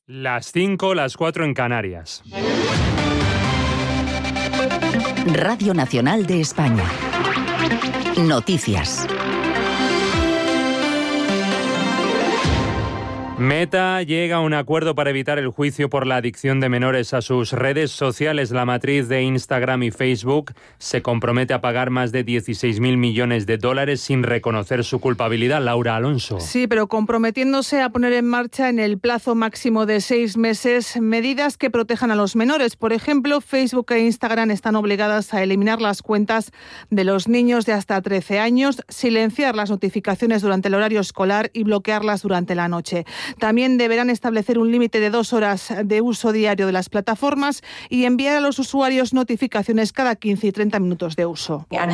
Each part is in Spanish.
Las 5, las 4 en Canarias. Radio Nacional de España. Noticias. Meta llega a un acuerdo para evitar el juicio por la adicción de menores a sus redes sociales. La matriz de Instagram y Facebook se compromete a pagar más de 16.000 millones de dólares sin reconocer su culpabilidad. Laura Alonso. Sí, pero comprometiéndose a poner en marcha en el plazo máximo de 6 meses medidas que protejan a los menores. Por ejemplo, Facebook e Instagram están obligadas a eliminar las cuentas de los niños de hasta 13 años, silenciar las notificaciones durante el horario escolar y bloquearlas durante la noche. También deberán establecer un límite de 2 horas de uso diario de las plataformas y enviar a los usuarios notificaciones cada 15 y 30 minutos de uso. Un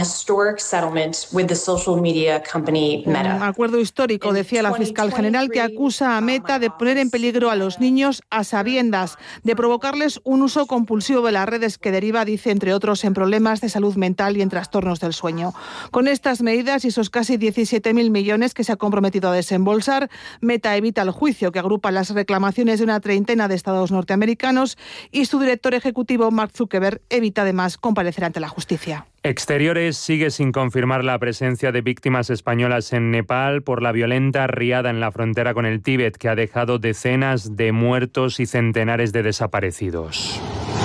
acuerdo histórico, decía la fiscal general, que acusa a Meta de poner en peligro a los niños a sabiendas, de provocarles un uso compulsivo de las redes que deriva, dice, entre otros, en problemas de salud mental y en trastornos del sueño. Con estas medidas y esos casi 17.000 millones que se ha comprometido a desembolsar, Meta evita el juicio que agrupa las reclamaciones de una treintena de estados norteamericanos, y su director ejecutivo, Mark Zuckerberg, evita además comparecer ante la justicia. Exteriores sigue sin confirmar la presencia de víctimas españolas en Nepal por la violenta riada en la frontera con el Tíbet, que ha dejado decenas de muertos y centenares de desaparecidos.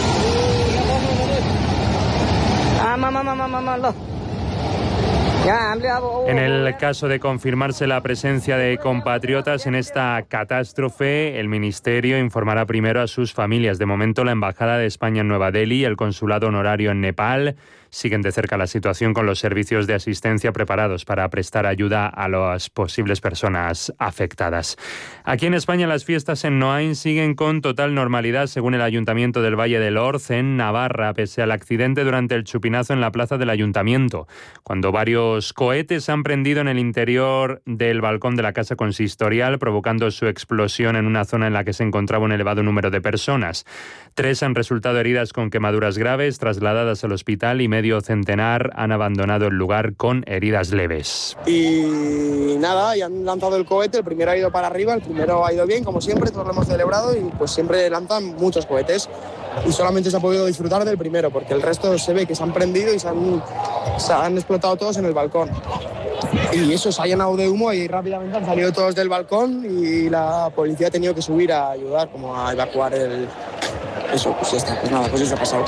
En el caso de confirmarse la presencia de compatriotas en esta catástrofe, el Ministerio informará primero a sus familias. De momento, la Embajada de España en Nueva Delhi y el Consulado Honorario en Nepal siguen de cerca la situación, con los servicios de asistencia preparados para prestar ayuda a las posibles personas afectadas. Aquí en España, las fiestas en Noain siguen con total normalidad, según el Ayuntamiento del Valle del Orz, en Navarra, pese al accidente durante el chupinazo en la plaza del Ayuntamiento, cuando varios cohetes han prendido en el interior del balcón de la casa consistorial, provocando su explosión en una zona en la que se encontraba un elevado número de personas. 3 han resultado heridas con quemaduras graves, trasladadas al hospital, y medio centenar han abandonado el lugar con heridas leves. Y nada, y han lanzado el cohete, el primero ha ido para arriba, el primero ha ido bien, como siempre, todos lo hemos celebrado, y pues siempre lanzan muchos cohetes. Y solamente se ha podido disfrutar del primero, porque el resto se ve que se han prendido y se han explotado todos en el balcón. Y eso, se ha llenado de humo y rápidamente han salido todos del balcón y la policía ha tenido que subir a ayudar, como a evacuar eso, pues ya está, pues nada, pues eso ha pasado.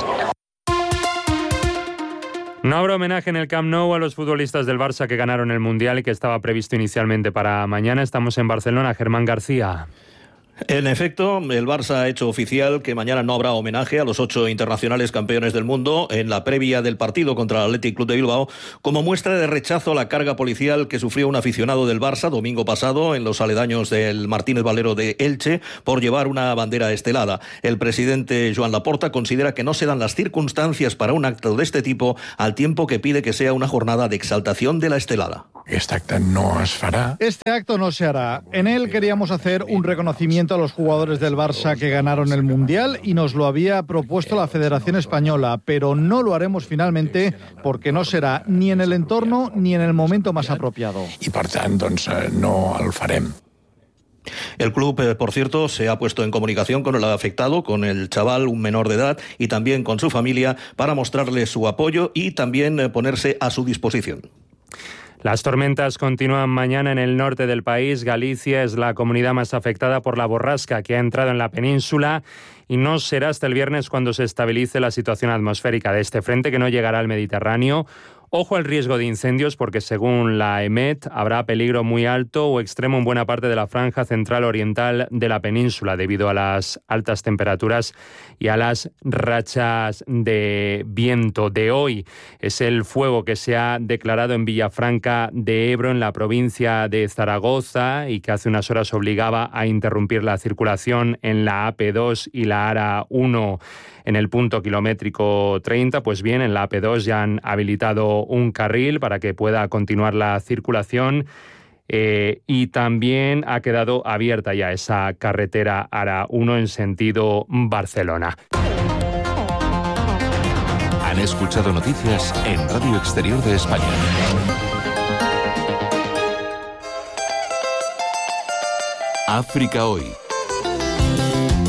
No habrá homenaje en el Camp Nou a los futbolistas del Barça que ganaron el Mundial y que estaba previsto inicialmente para mañana. Estamos en Barcelona. Germán García. En efecto, el Barça ha hecho oficial que mañana no habrá homenaje a los 8 internacionales campeones del mundo en la previa del partido contra el Athletic Club de Bilbao, como muestra de rechazo a la carga policial que sufrió un aficionado del Barça domingo pasado en los aledaños del Martínez Valero de Elche por llevar una bandera estelada. El presidente Joan Laporta considera que no se dan las circunstancias para un acto de este tipo, al tiempo que pide que sea una jornada de exaltación de la estelada. Este acto no se hará. En él queríamos hacer un reconocimiento a los jugadores del Barça que ganaron el Mundial y nos lo había propuesto la Federación Española, pero no lo haremos finalmente porque no será ni en el entorno ni en el momento más apropiado. I per tant, doncs, no el farem. El club, por cierto, se ha puesto en comunicación con el afectado, con el chaval, un menor de edad, y también con su familia, para mostrarle su apoyo y también ponerse a su disposición. Las tormentas continúan mañana en el norte del país. Galicia es la comunidad más afectada por la borrasca que ha entrado en la península, y no será hasta el viernes cuando se estabilice la situación atmosférica de este frente, que no llegará al Mediterráneo. Ojo al riesgo de incendios, porque según la EMET habrá peligro muy alto o extremo en buena parte de la franja central oriental de la península, debido a las altas temperaturas y a las rachas de viento. De hoy es el fuego que se ha declarado en Villafranca de Ebro, en la provincia de Zaragoza, y que hace unas horas obligaba a interrumpir la circulación en la AP2 y la ARA 1 en el punto kilométrico 30. Pues bien, en la AP2 ya han habilitado un carril para que pueda continuar la circulación, y también ha quedado abierta ya esa carretera ARA 1 en sentido Barcelona. Han escuchado noticias en Radio Exterior de España. África Hoy.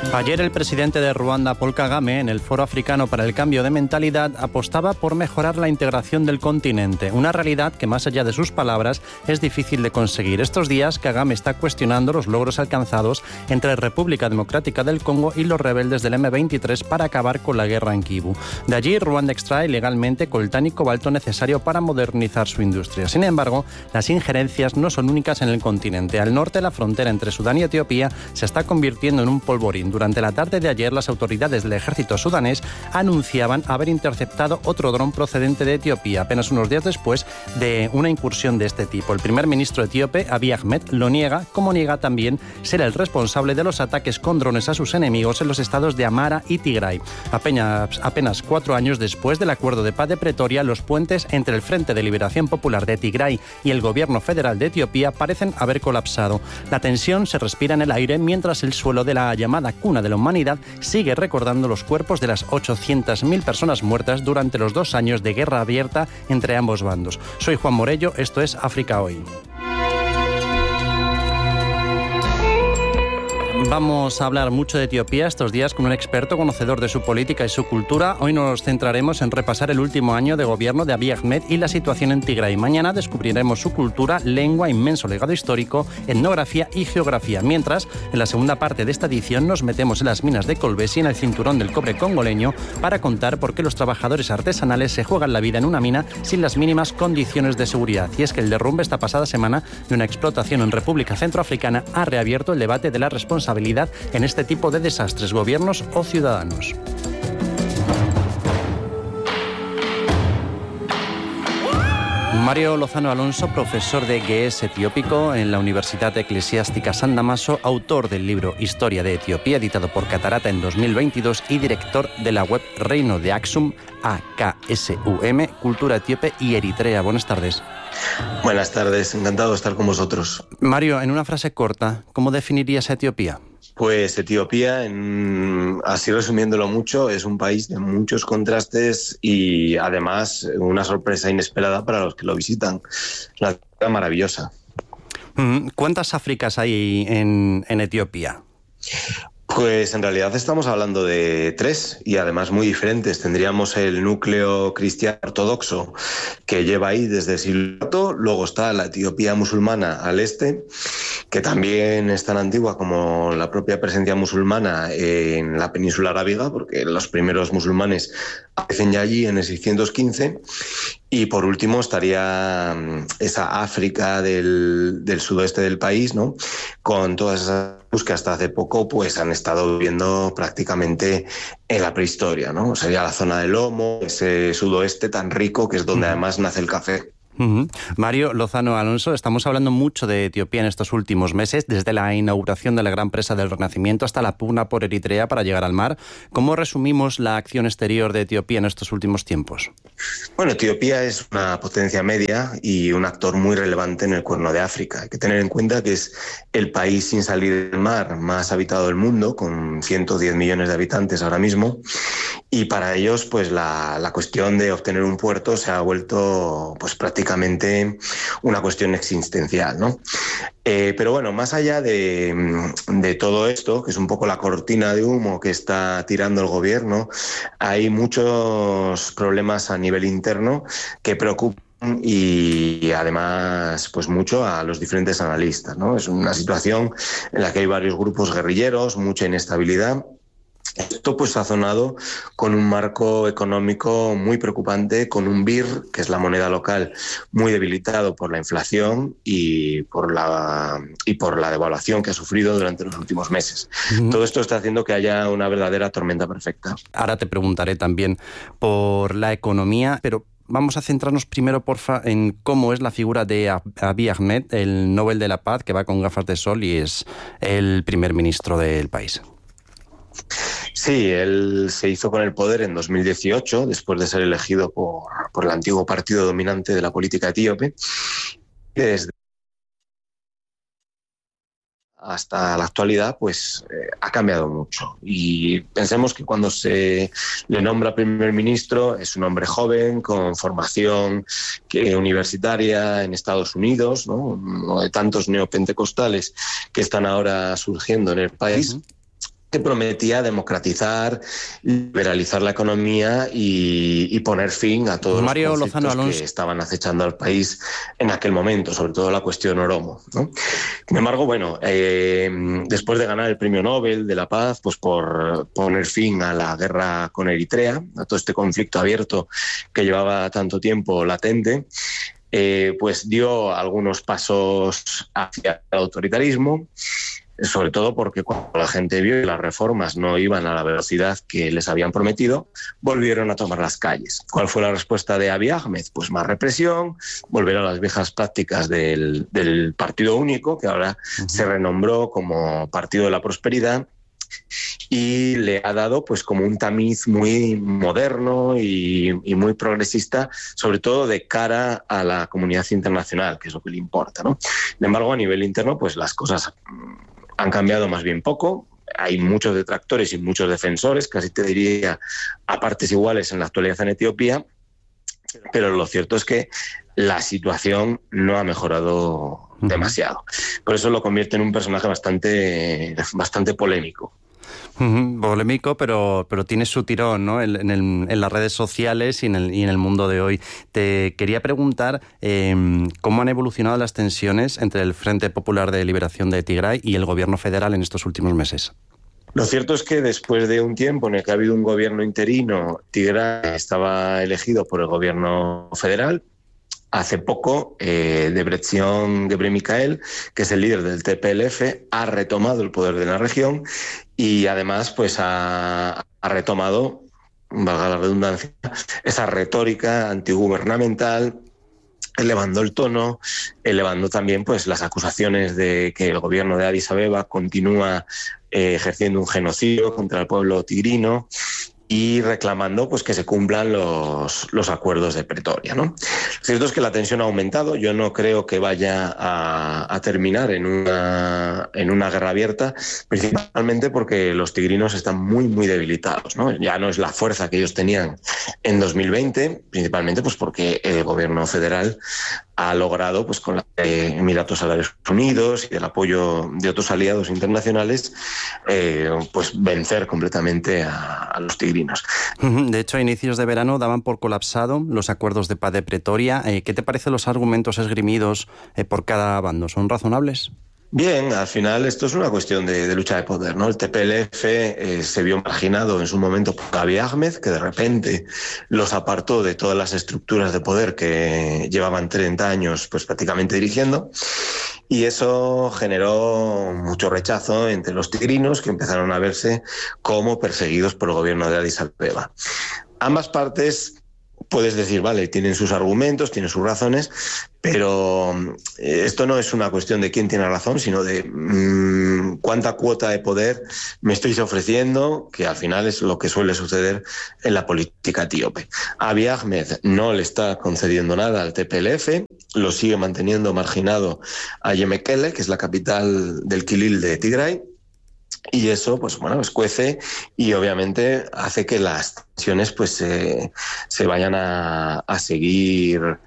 Ayer el presidente de Ruanda, Paul Kagame, en el Foro Africano para el Cambio de Mentalidad, apostaba por mejorar la integración del continente, una realidad que más allá de sus palabras es difícil de conseguir. Estos días Kagame está cuestionando los logros alcanzados entre República Democrática del Congo y los rebeldes del M23 para acabar con la guerra en Kivu. De allí Ruanda extrae legalmente coltán y cobalto necesario para modernizar su industria. Sin embargo, las injerencias no son únicas en el continente. Al norte, la frontera entre Sudán y Etiopía se está convirtiendo en un polvorín. Durante la tarde de ayer, las autoridades del ejército sudanés anunciaban haber interceptado otro dron procedente de Etiopía, apenas unos días después de una incursión de este tipo. El primer ministro etíope, Abiy Ahmed, lo niega, como niega también ser el responsable de los ataques con drones a sus enemigos en los estados de Amhara y Tigray. Apenas 4 años después del acuerdo de paz de Pretoria, los puentes entre el Frente de Liberación Popular de Tigray y el gobierno federal de Etiopía parecen haber colapsado. La tensión se respira en el aire mientras el suelo de la llamada cuna de la humanidad sigue recordando los cuerpos de las 800.000 personas muertas durante los 2 años de guerra abierta entre ambos bandos. Soy Juan Morello, esto es África Hoy. Vamos a hablar mucho de Etiopía estos días con un experto conocedor de su política y su cultura. Hoy nos centraremos en repasar el último año de gobierno de Abiy Ahmed y la situación en Tigray. Mañana descubriremos su cultura, lengua, inmenso legado histórico, etnografía y geografía. Mientras, en la segunda parte de esta edición nos metemos en las minas de Kolbesi, en el cinturón del cobre congoleño, para contar por qué los trabajadores artesanales se juegan la vida en una mina sin las mínimas condiciones de seguridad. Y es que el derrumbe esta pasada semana de una explotación en República Centroafricana ha reabierto el debate de la responsabilidad en este tipo de desastres, gobiernos o ciudadanos. Mario Lozano Alonso, profesor de Ge'ez etiópico en la Universidad Eclesiástica San Damaso, autor del libro Historia de Etiopía, editado por Catarata en 2022, y director de la web Reino de Aksum, AKSUM, Cultura Etíope y Eritrea. Buenas tardes. Buenas tardes, encantado de estar con vosotros. Mario, en una frase corta, ¿cómo definirías a Etiopía? Pues Etiopía, así resumiéndolo mucho, es un país de muchos contrastes y además una sorpresa inesperada para los que lo visitan. La tierra maravillosa. ¿Cuántas Áfricas hay en Etiopía? Pues en realidad estamos hablando de 3 y además muy diferentes. Tendríamos el núcleo cristiano ortodoxo que lleva ahí desde el siglo IV, luego está la Etiopía musulmana al este, que también es tan antigua como la propia presencia musulmana en la península arábiga, porque los primeros musulmanes aparecen ya allí en el 615. Y por último estaría esa África del sudoeste del país, ¿no? Con todas esas que hasta hace poco pues han estado viviendo prácticamente en la prehistoria, ¿no? Sería la zona del Omo, ese sudoeste tan rico que es donde además nace el café. Mario Lozano Alonso, estamos hablando mucho de Etiopía en estos últimos meses, desde la inauguración de la gran presa del Renacimiento hasta la pugna por Eritrea para llegar al mar. ¿Cómo resumimos la acción exterior de Etiopía en estos últimos tiempos? Bueno, Etiopía es una potencia media y un actor muy relevante en el Cuerno de África. Hay que tener en cuenta que es el país sin salir del mar más habitado del mundo, con 110 millones de habitantes ahora mismo, y para ellos pues la cuestión de obtener un puerto se ha vuelto pues prácticamente una cuestión existencial, ¿no? Pero bueno, más allá de todo esto, que es un poco la cortina de humo que está tirando el gobierno, hay muchos problemas a nivel interno que preocupan y además pues mucho a los diferentes analistas, ¿no? Es una situación en la que hay varios grupos guerrilleros, mucha inestabilidad. Esto pues sazonado con un marco económico muy preocupante, con un BIR, que es la moneda local, muy debilitado por la inflación y por la devaluación que ha sufrido durante los últimos meses. Todo esto está haciendo que haya una verdadera tormenta perfecta. Ahora te preguntaré también por la economía, pero vamos a centrarnos primero, porfa, en cómo es la figura de Abiy Ahmed, el Nobel de la Paz, que va con gafas de sol y es el primer ministro del país. Sí, él se hizo con el poder en 2018, después de ser elegido por el antiguo partido dominante de la política etíope. Desde hasta la actualidad, pues ha cambiado mucho. Y pensemos que cuando se le nombra primer ministro es un hombre joven, con formación universitaria en Estados Unidos, ¿no? Uno de tantos neopentecostales que están ahora surgiendo en el país. que prometía democratizar, liberalizar la economía y poner fin a todos los conflictos que estaban acechando al país en aquel momento, sobre todo la cuestión oromo, ¿no? Sin embargo, bueno, después de ganar el Premio Nobel de la Paz, pues por poner fin a la guerra con Eritrea, a todo este conflicto abierto que llevaba tanto tiempo latente, pues dio algunos pasos hacia el autoritarismo, sobre todo porque cuando la gente vio que las reformas no iban a la velocidad que les habían prometido, volvieron a tomar las calles. ¿Cuál fue la respuesta de Abiy Ahmed? Pues más represión, volver a las viejas prácticas del Partido Único, que ahora se renombró como Partido de la Prosperidad, y le ha dado pues como un tamiz muy moderno y muy progresista, sobre todo de cara a la comunidad internacional, que es lo que le importa, ¿no? Sin embargo, a nivel interno, pues las cosas han cambiado más bien poco. Hay muchos detractores y muchos defensores, casi te diría a partes iguales en la actualidad en Etiopía, pero lo cierto es que la situación no ha mejorado demasiado. Por eso lo convierte en un personaje bastante polémico. Polémico, pero tiene su tirón, ¿no? en las redes sociales y en el mundo de hoy. Te quería preguntar cómo han evolucionado las tensiones entre el Frente Popular de Liberación de Tigray y el gobierno federal en estos últimos meses. Lo cierto es que después de un tiempo en el que ha habido un gobierno interino, Tigray estaba elegido por el gobierno federal. Hace poco, Debretsion Gebremichael, que es el líder del TPLF, ha retomado el poder de la región y además pues ha retomado, valga la redundancia, esa retórica antigubernamental, elevando el tono, elevando también pues las acusaciones de que el gobierno de Addis Abeba continúa ejerciendo un genocidio contra el pueblo tigrino y reclamando pues que se cumplan los acuerdos de Pretoria, ¿no? Lo cierto es que la tensión ha aumentado. Yo no creo que vaya a terminar en una guerra abierta, principalmente porque los tigrinos están muy debilitados, ¿no? Ya no es la fuerza que ellos tenían en 2020, principalmente pues porque el gobierno federal ha logrado, pues con la Emiratos Árabes Unidos y el apoyo de otros aliados internacionales, pues vencer completamente a los tigrinos. De hecho, a inicios de verano daban por colapsado los acuerdos de paz de Pretoria. ¿Qué te parecen los argumentos esgrimidos por cada bando? ¿Son razonables? Bien, al final esto es una cuestión de lucha de poder, ¿no? El TPLF se vio marginado en su momento por Abiy Ahmed, que de repente los apartó de todas las estructuras de poder que llevaban 30 años pues prácticamente dirigiendo, y eso generó mucho rechazo entre los tigrinos, que empezaron a verse como perseguidos por el gobierno de Addis Abeba. Ambas partes, puedes decir, vale, tienen sus argumentos, tienen sus razones, pero esto no es una cuestión de quién tiene razón, sino de cuánta cuota de poder me estoy ofreciendo, que al final es lo que suele suceder en la política etíope. Abiy Ahmed no le está concediendo nada al TPLF, lo sigue manteniendo marginado a Mekelle, que es la capital del Kilil de Tigray, y eso, pues bueno, escuece y obviamente hace que las tensiones pues se vayan a seguir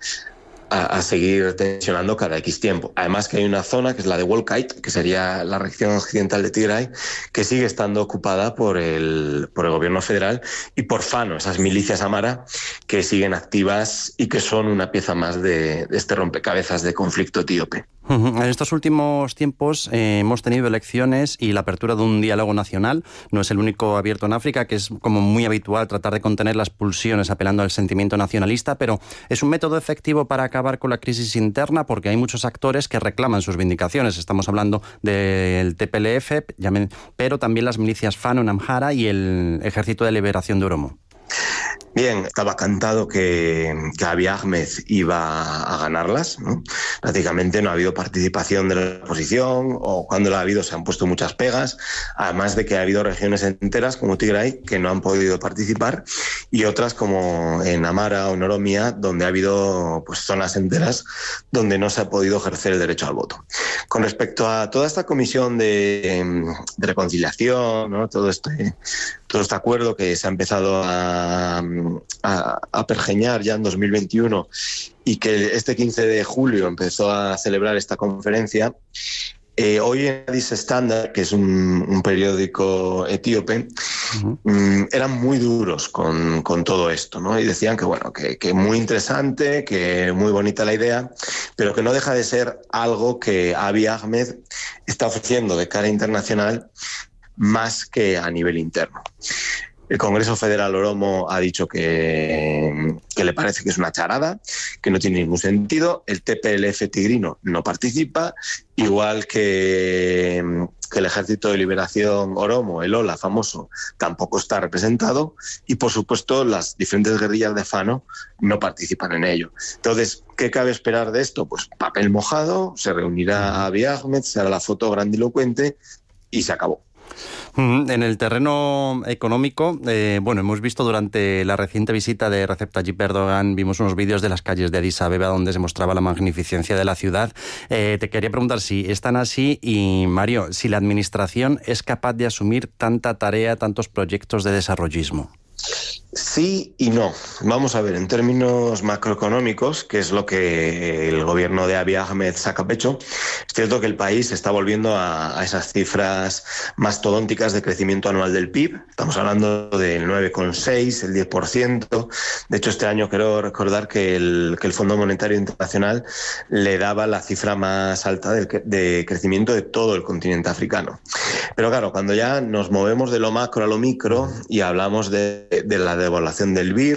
tensionando cada X tiempo. Además que hay una zona que es la de Wolkite, que sería la región occidental de Tigray, que sigue estando ocupada por el gobierno federal y por Fano, esas milicias Amara que siguen activas y que son una pieza más de este rompecabezas de conflicto etíope. En estos últimos tiempos hemos tenido elecciones y la apertura de un diálogo nacional. No es el único abierto en África, que es como muy habitual tratar de contener las pulsiones apelando al sentimiento nacionalista, pero es un método efectivo para acabar con la crisis interna porque hay muchos actores que reclaman sus vindicaciones. Estamos hablando del TPLF, pero también las milicias Fano en Amhara y el Ejército de Liberación de Oromo. Bien, estaba cantado que Abiy Ahmed iba a ganarlas, ¿no? Prácticamente no ha habido participación de la oposición, o cuando la ha habido se han puesto muchas pegas, además de que ha habido regiones enteras como Tigray que no han podido participar y otras como en Amara o en Oromia donde ha habido pues zonas enteras donde no se ha podido ejercer el derecho al voto. Con respecto a toda esta comisión de reconciliación, ¿no? Todo este acuerdo que se ha empezado a pergeñar ya en 2021 y que este 15 de julio empezó a celebrar esta conferencia, Hoy en Addis Standard, que es un periódico etíope, eran muy duros con todo esto, ¿no? Y decían que, bueno, que muy interesante, que muy bonita la idea, pero que no deja de ser algo que Abiy Ahmed está ofreciendo de cara internacional más que a nivel interno. El Congreso Federal Oromo ha dicho que le parece que es una charada, que no tiene ningún sentido. El TPLF tigrino no participa, igual que el Ejército de Liberación Oromo, el OLA famoso, tampoco está representado. Y, por supuesto, las diferentes guerrillas de Fano no participan en ello. Entonces, ¿qué cabe esperar de esto? Pues papel mojado, se reunirá Abiy Ahmed, se hará la foto grandilocuente y se acabó. En el terreno económico, hemos visto durante la reciente visita de Recep Tayyip Erdogan, vimos unos vídeos de las calles de Addis Abeba donde se mostraba la magnificencia de la ciudad. Te quería preguntar si es tan así y, Mario, si la administración es capaz de asumir tanta tarea, tantos proyectos de desarrollismo. Sí y no. Vamos a ver, en términos macroeconómicos, que es lo que el gobierno de Abiy Ahmed saca pecho, es cierto que el país está volviendo a esas cifras mastodónticas de crecimiento anual del PIB. Estamos hablando del 9,6, el 10%. De hecho, este año creo recordar que el Fondo Monetario Internacional le daba la cifra más alta de crecimiento de todo el continente africano. Pero claro, cuando ya nos movemos de lo macro a lo micro y hablamos de la devaluación del birr,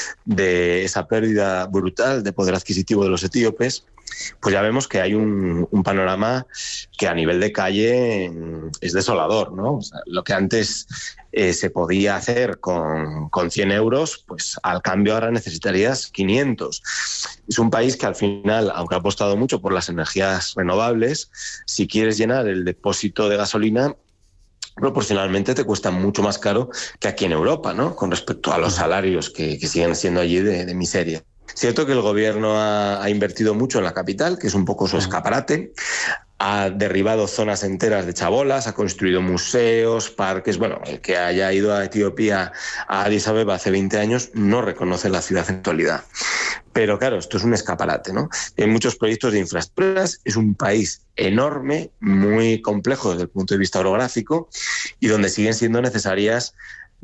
de esa pérdida brutal de poder adquisitivo de los etíopes, pues ya vemos que hay un panorama que a nivel de calle es desolador, ¿no? O sea, lo que antes se podía hacer con 100 euros, pues al cambio ahora necesitarías 500. Es un país que al final, aunque ha apostado mucho por las energías renovables, si quieres llenar el depósito de gasolina, proporcionalmente te cuesta mucho más caro que aquí en Europa, ¿no? Con respecto a los salarios que siguen siendo allí de miseria. Cierto que el gobierno ha invertido mucho en la capital, que es un poco su escaparate, ha derribado zonas enteras de chabolas, ha construido museos, parques. Bueno, el que haya ido a Etiopía, a Addis Abeba hace 20 años, no reconoce la ciudad en actualidad. Pero claro, esto es un escaparate, ¿no? Hay muchos proyectos de infraestructuras, es un país enorme, muy complejo desde el punto de vista orográfico y donde siguen siendo necesarias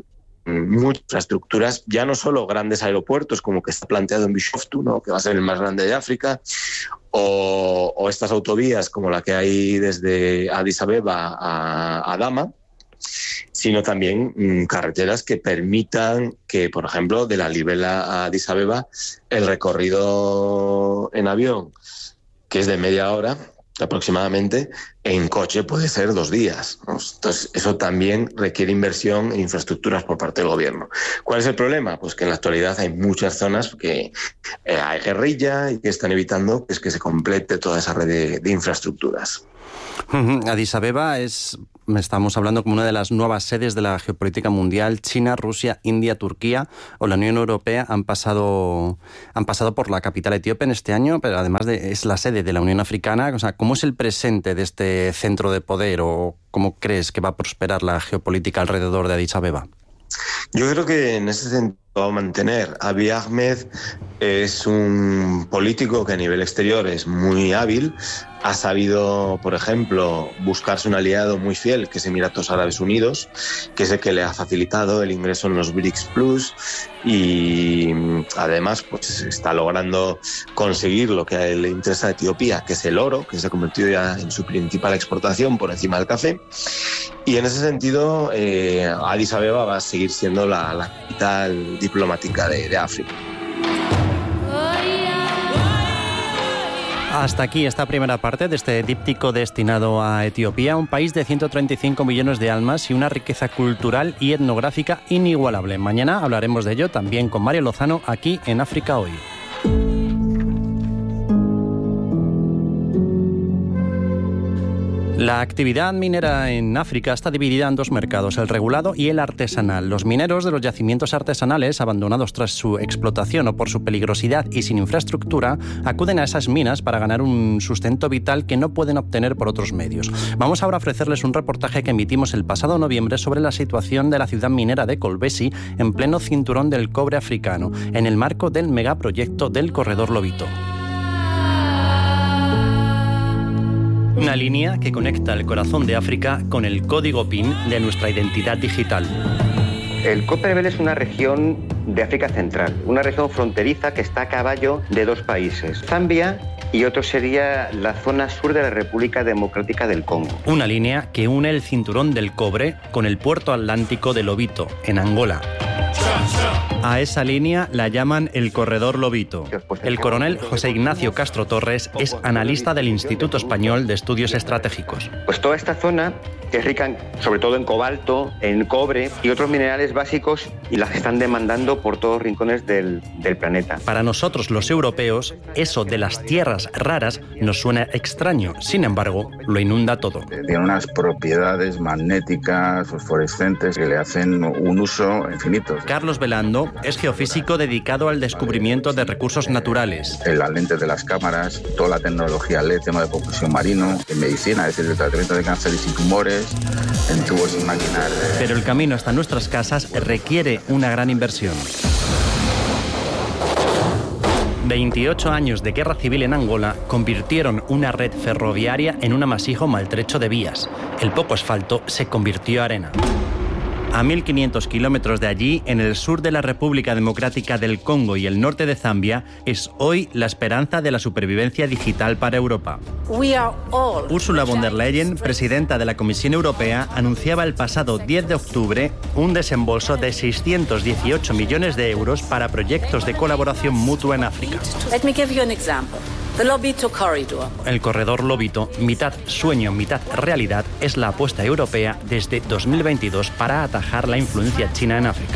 muchas infraestructuras, ya no solo grandes aeropuertos como que está planteado en Bishoftu, ¿no? Que va a ser el más grande de África, o estas autovías como la que hay desde Addis Abeba a Adama, sino también carreteras que permitan que, por ejemplo, de la Libela a Addis Abeba, el recorrido en avión, que es de media hora aproximadamente, en coche puede ser 2 días, ¿no? Entonces, eso también requiere inversión e infraestructuras por parte del gobierno. ¿Cuál es el problema? Pues que en la actualidad hay muchas zonas que hay guerrilla y que están evitando que se complete toda esa red de infraestructuras. Addis Abeba estamos hablando como una de las nuevas sedes de la geopolítica mundial. China, Rusia, India, Turquía o la Unión Europea han pasado por la capital etíope en este año, pero además es la sede de la Unión Africana. O sea, ¿cómo es el presente de este centro de poder o cómo crees que va a prosperar la geopolítica alrededor de Addis Abeba? Yo creo que en ese sentido va a mantener. Abiy Ahmed es un político que a nivel exterior es muy hábil. Ha sabido, por ejemplo, buscarse un aliado muy fiel, que es Emiratos Árabes Unidos, que es el que le ha facilitado el ingreso en los BRICS Plus y además pues está logrando conseguir lo que le interesa a Etiopía, que es el oro, que se ha convertido ya en su principal exportación por encima del café. Y en ese sentido, Addis Abeba va a seguir siendo la capital diplomática de África. Hasta aquí esta primera parte de este díptico destinado a Etiopía, un país de 135 millones de almas y una riqueza cultural y etnográfica inigualable. Mañana hablaremos de ello también con Mario Lozano aquí en África Hoy. La actividad minera en África está dividida en 2 mercados, el regulado y el artesanal. Los mineros de los yacimientos artesanales, abandonados tras su explotación o por su peligrosidad y sin infraestructura, acuden a esas minas para ganar un sustento vital que no pueden obtener por otros medios. Vamos ahora a ofrecerles un reportaje que emitimos el pasado noviembre sobre la situación de la ciudad minera de Kolbesi, en pleno cinturón del cobre africano, en el marco del megaproyecto del Corredor Lobito. Una línea que conecta el corazón de África con el código PIN de nuestra identidad digital. El Copperbelt es una región de África Central, una región fronteriza que está a caballo de dos países, Zambia y otro sería la zona sur de la República Democrática del Congo. Una línea que une el cinturón del cobre con el puerto atlántico de Lobito, en Angola. A esa línea la llaman el Corredor Lobito. El coronel José Ignacio Castro Torres es analista del Instituto Español de Estudios Estratégicos. Pues toda esta zona es rica sobre todo en cobalto, en cobre y otros minerales básicos y las están demandando por todos los rincones del planeta. Para nosotros los europeos, eso de las tierras raras nos suena extraño. Sin embargo, lo inunda todo. Tiene unas propiedades magnéticas, fosforescentes, que le hacen un uso infinito. Carlos Velando es geofísico dedicado al descubrimiento de recursos naturales. Las lentes de las cámaras, toda la tecnología LED, tema de propulsión marino, en medicina, es decir, el tratamiento de cánceres y tumores, en tubos sin maquinar. Pero el camino hasta nuestras casas requiere una gran inversión. 28 años de guerra civil en Angola convirtieron una red ferroviaria en un amasijo maltrecho de vías. El poco asfalto se convirtió en arena. A 1.500 kilómetros de allí, en el sur de la República Democrática del Congo y el norte de Zambia, es hoy la esperanza de la supervivencia digital para Europa. Ursula von der Leyen, presidenta de la Comisión Europea, anunciaba el pasado 10 de octubre un desembolso de 618 millones de euros para proyectos de colaboración mutua en África. El corredor Lobito, mitad sueño, mitad realidad, es la apuesta europea desde 2022 para atajar la influencia china en África.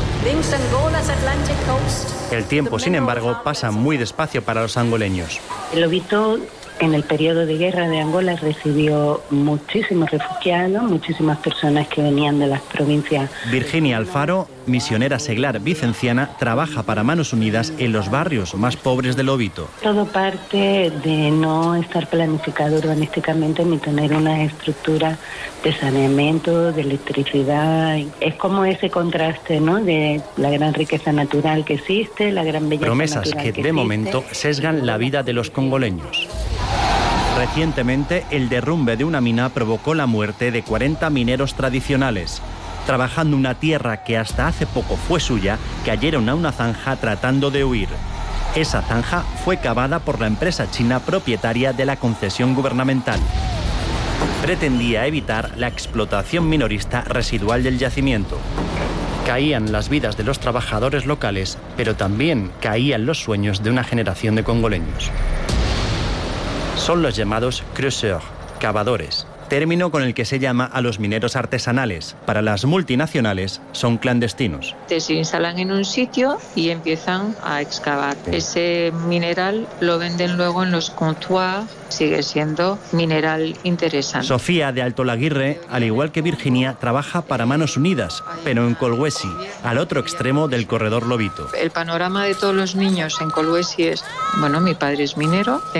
El tiempo, sin embargo, pasa muy despacio para los angoleños. El Lobito, en el periodo de guerra de Angola, recibió muchísimos refugiados, muchísimas personas que venían de las provincias. Virginia Alfaro, misionera seglar vicenciana, trabaja para Manos Unidas en los barrios más pobres del Lobito. Todo parte de no estar planificado urbanísticamente ni tener una estructura de saneamiento, de electricidad. Es como ese contraste, ¿no?, de la gran riqueza natural que existe, la gran belleza promesas natural que de momento sesgan la vida de los congoleños. Recientemente, el derrumbe de una mina provocó la muerte de 40 mineros tradicionales. Trabajando una tierra que hasta hace poco fue suya, cayeron a una zanja tratando de huir. Esa zanja fue cavada por la empresa china propietaria de la concesión gubernamental. Pretendía evitar la explotación minorista residual del yacimiento. Caían las vidas de los trabajadores locales, pero también caían los sueños de una generación de congoleños. Son los llamados creuseurs, cavadores, término con el que se llama a los mineros artesanales. Para las multinacionales son clandestinos. Se instalan en un sitio y empiezan a excavar. Ese mineral lo venden luego en los comptoirs, sigue siendo mineral interesante. Sofía de Alto Laguirre, al igual que Virginia, trabaja para Manos Unidas, pero en Kolwezi, al otro extremo del corredor Lobito. El panorama de todos los niños en Kolwezi es, bueno, mi padre es minero,